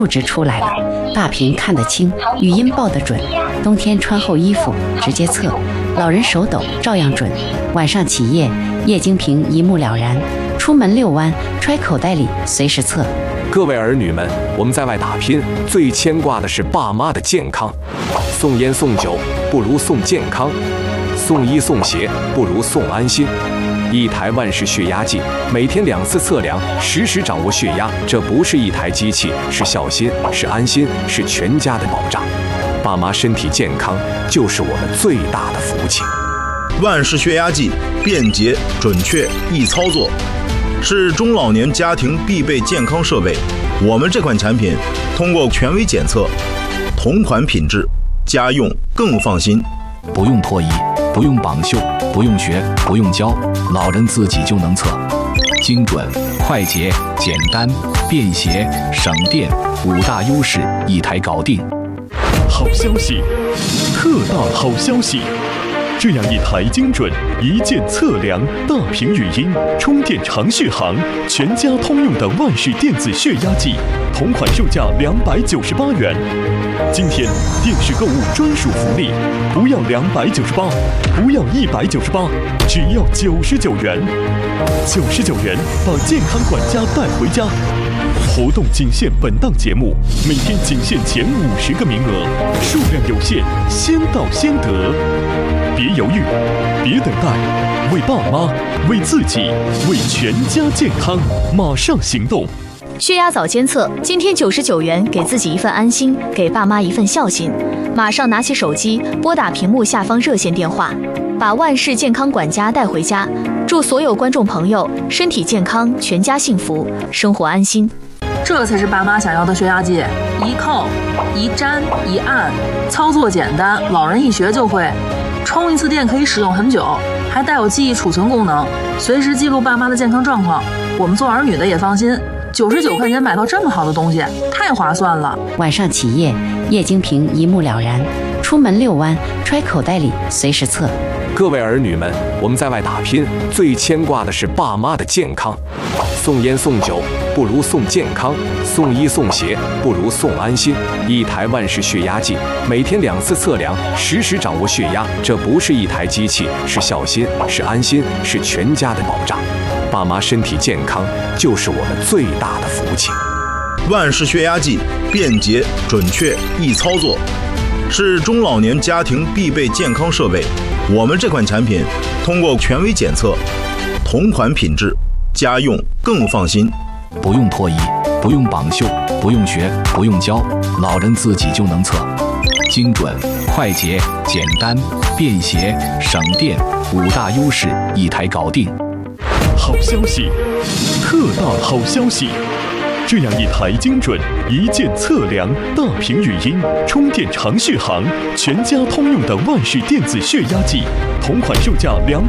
数值出来了，大屏看得清，语音报得准，冬天穿厚衣服直接测，老人手抖照样准。晚上起夜，液晶屏一目了然，出门遛弯，揣口袋里随时测。 各位儿女们，我们在外打拼，最牵挂的是爸妈的健康。送烟送酒不如送健康，送衣送鞋不如送安心。一台万氏血压计，每天2次测量，实时掌握血压。这不是一台机器，是孝心，是安心，是全家的保障。爸妈身体健康，就是我们最大的福气。 万氏血压计便捷、准确、易操作，是中老年家庭必备健康设备。我们这款产品通过权威检测，同款品质，家用更放心。 不用脱衣，不用绑袖，不用学，不用教，老人自己就能测，精准、快捷、简单、便携、省电，5大优势一台搞定。 好消息，特大好消息！这样一台精准、一键测量、大屏语音、充电长续航、全家通用的万氏电子血压计，同款售价298元。今天电视购物专属福利，不要298，不要198，只要99元。99元把健康管家带回家。活动仅限本档节目，每天仅限前50个名额，数量有限，先到先得。别犹豫，别等待，为爸妈，为自己，为全家健康，马上行动！ 血压早监测，今天99元，给自己一份安心，给爸妈一份孝心。马上拿起手机，拨打屏幕下方热线电话，把万氏健康管家带回家。祝所有观众朋友身体健康，全家幸福，生活安心。 这才是爸妈想要的血压计，一扣、一粘、一按，操作简单，老人一学就会。充一次电可以使用很久，还带有记忆储存功能，随时记录爸妈的健康状况。我们做儿女的也放心，99块钱买到这么好的东西，太划算了。 晚上起夜，液晶屏一目了然，出门遛弯，揣口袋里随时测。 各位儿女们，我们在外打拼，最牵挂的是爸妈的健康。送烟送酒不如送健康，送衣送鞋不如送安心。一台万氏血压计，每天2次测量，实时掌握血压。这不是一台机器，是孝心，是安心，是全家的保障。爸妈身体健康，就是我们最大的福气。 万氏血压计便捷、准确、易操作，是中老年家庭必备健康设备。我们这款产品通过权威检测，同款品质，家用更放心。 不用脱衣，不用绑袖，不用学，不用教，老人自己就能测，精准、快捷、简单、便携、省电，5大优势一台搞定。 好消息，特大好消息！这样一台精准、一键测量、大屏语音、充电长续航、全家通用的万氏电子血压计，同款售价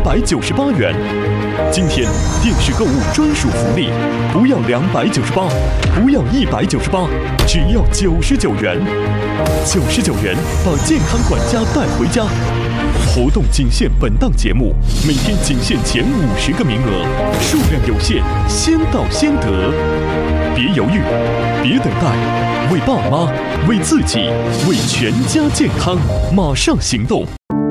298元。今天电视购物专属福利，不要298，不要198，只要99元。99元把健康管家带回家。活动仅限本档节目，每天仅限前50个名额，数量有限，先到先得。别犹豫，别等待，为爸妈，为自己，为全家健康，马上行动！